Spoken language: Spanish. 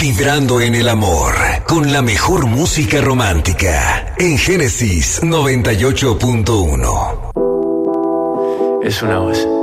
Vibrando en el amor, con la mejor música romántica, en Génesis 98.1. Es una voz.